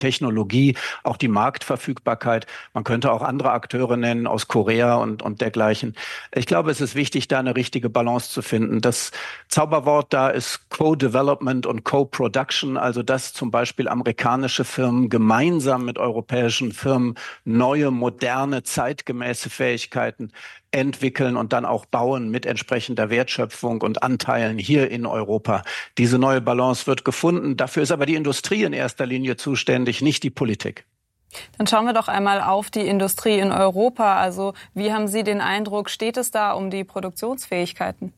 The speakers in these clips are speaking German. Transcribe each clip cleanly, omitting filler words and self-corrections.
Technologie, auch die Marktverfügbarkeit. Man könnte auch andere Akteure nennen aus Korea und dergleichen. Ich glaube, es ist wichtig, da eine richtige Balance zu finden. Das Zauberwort da ist Co-Development und Co-Production, also dass zum Beispiel amerikanische Firmen gemeinsam mit europäischen Firmen neue, moderne, zeitgemäße Fähigkeiten entwickeln und dann auch bauen mit entsprechender Wertschöpfung und Anteilen hier in Europa. Diese neue Balance wird gefunden. Dafür ist aber die Industrie in erster Linie zuständig, nicht die Politik. Dann schauen wir doch einmal auf die Industrie in Europa. Also wie haben Sie den Eindruck, steht es da um die Produktionsfähigkeiten?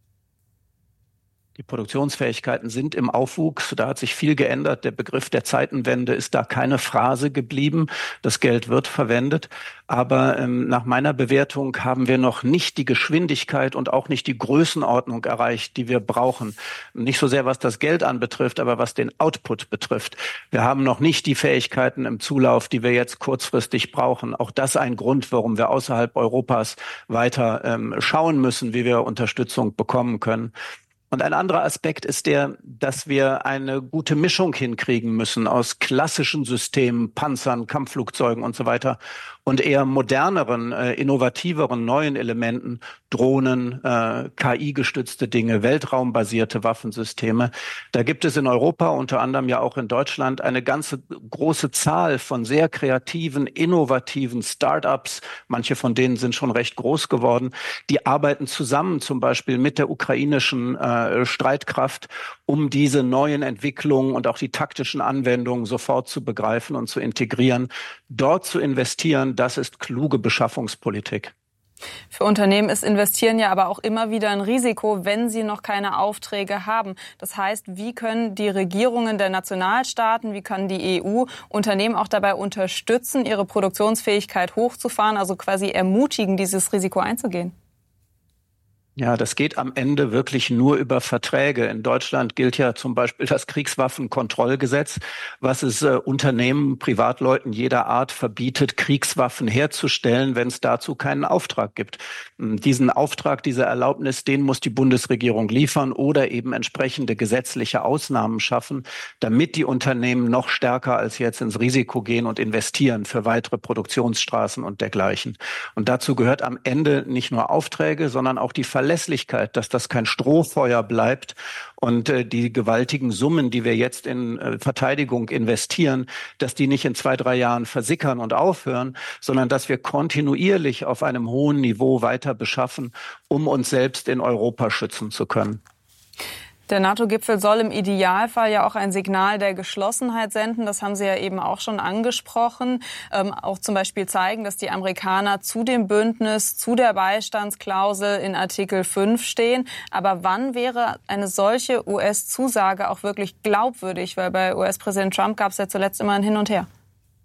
Die Produktionsfähigkeiten sind im Aufwuchs. Da hat sich viel geändert. Der Begriff der Zeitenwende ist da keine Phrase geblieben. Das Geld wird verwendet. Aber nach meiner Bewertung haben wir noch nicht die Geschwindigkeit und auch nicht die Größenordnung erreicht, die wir brauchen. Nicht so sehr, was das Geld anbetrifft, aber was den Output betrifft. Wir haben noch nicht die Fähigkeiten im Zulauf, die wir jetzt kurzfristig brauchen. Auch das ein Grund, warum wir außerhalb Europas weiter schauen müssen, wie wir Unterstützung bekommen können. Und ein anderer Aspekt ist der, dass wir eine gute Mischung hinkriegen müssen aus klassischen Systemen, Panzern, Kampfflugzeugen und so weiter und eher moderneren, innovativeren, neuen Elementen, Drohnen, KI-gestützte Dinge, weltraumbasierte Waffensysteme. Da gibt es in Europa, unter anderem ja auch in Deutschland, eine ganze große Zahl von sehr kreativen, innovativen Start-ups. Manche von denen sind schon recht groß geworden. Die arbeiten zusammen, zum Beispiel mit der ukrainischen Streitkraft, um diese neuen Entwicklungen und auch die taktischen Anwendungen sofort zu begreifen und zu integrieren. Dort zu investieren, das ist kluge Beschaffungspolitik. Für Unternehmen ist Investieren ja aber auch immer wieder ein Risiko, wenn sie noch keine Aufträge haben. Das heißt, wie können die Regierungen der Nationalstaaten, wie kann die EU Unternehmen auch dabei unterstützen, ihre Produktionsfähigkeit hochzufahren, also quasi ermutigen, dieses Risiko einzugehen? Ja, das geht am Ende wirklich nur über Verträge. In Deutschland gilt ja zum Beispiel das Kriegswaffenkontrollgesetz, was es Unternehmen, Privatleuten jeder Art verbietet, Kriegswaffen herzustellen, wenn es dazu keinen Auftrag gibt. Diesen Auftrag, diese Erlaubnis, den muss die Bundesregierung liefern oder eben entsprechende gesetzliche Ausnahmen schaffen, damit die Unternehmen noch stärker als jetzt ins Risiko gehen und investieren für weitere Produktionsstraßen und dergleichen. Und dazu gehört am Ende nicht nur Aufträge, sondern auch die Verlässlichkeit, dass das kein Strohfeuer bleibt und die gewaltigen Summen, die wir jetzt in Verteidigung investieren, dass die nicht in 2-3 Jahren versickern und aufhören, sondern dass wir kontinuierlich auf einem hohen Niveau weiter beschaffen, um uns selbst in Europa schützen zu können. Der NATO-Gipfel soll im Idealfall ja auch ein Signal der Geschlossenheit senden. Das haben Sie ja eben auch schon angesprochen. Auch zum Beispiel zeigen, dass die Amerikaner zu dem Bündnis, zu der Beistandsklausel in Artikel 5 stehen. Aber wann wäre eine solche US-Zusage auch wirklich glaubwürdig? Weil bei US-Präsident Trump gab es ja zuletzt immer ein Hin und Her.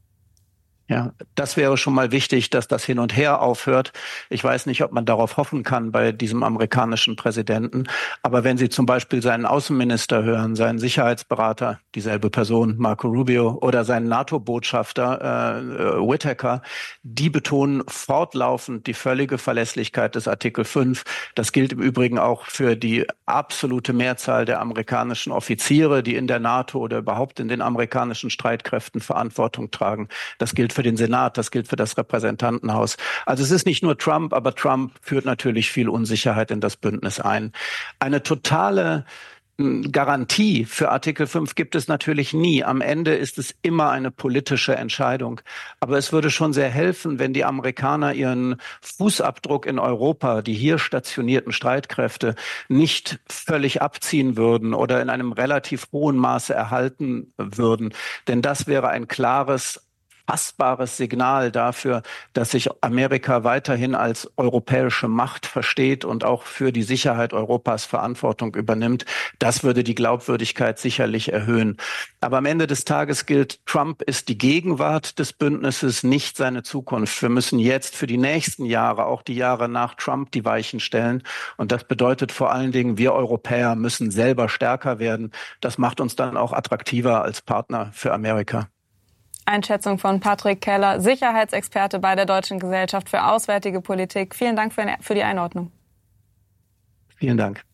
Ja, das wäre schon mal wichtig, dass das Hin und Her aufhört. Ich weiß nicht, ob man darauf hoffen kann bei diesem amerikanischen Präsidenten. Aber wenn Sie zum Beispiel seinen Außenminister hören, seinen Sicherheitsberater, dieselbe Person, Marco Rubio, oder seinen NATO-Botschafter Whitaker, die betonen fortlaufend die völlige Verlässlichkeit des Artikel 5. Das gilt im Übrigen auch für die absolute Mehrzahl der amerikanischen Offiziere, die in der NATO oder überhaupt in den amerikanischen Streitkräften Verantwortung tragen. Das gilt für den Senat, das gilt für das Repräsentantenhaus. Also es ist nicht nur Trump, aber Trump führt natürlich viel Unsicherheit in das Bündnis ein. Eine totale Garantie für Artikel 5 gibt es natürlich nie. Am Ende ist es immer eine politische Entscheidung. Aber es würde schon sehr helfen, wenn die Amerikaner ihren Fußabdruck in Europa, die hier stationierten Streitkräfte, nicht völlig abziehen würden oder in einem relativ hohen Maße erhalten würden. Denn das wäre ein klares, fassbares Signal dafür, dass sich Amerika weiterhin als europäische Macht versteht und auch für die Sicherheit Europas Verantwortung übernimmt. Das würde die Glaubwürdigkeit sicherlich erhöhen. Aber am Ende des Tages gilt, Trump ist die Gegenwart des Bündnisses, nicht seine Zukunft. Wir müssen jetzt für die nächsten Jahre, auch die Jahre nach Trump, die Weichen stellen. Und das bedeutet vor allen Dingen, wir Europäer müssen selber stärker werden. Das macht uns dann auch attraktiver als Partner für Amerika. Einschätzung von Patrick Keller, Sicherheitsexperte bei der Deutschen Gesellschaft für Auswärtige Politik. Vielen Dank für die Einordnung. Vielen Dank.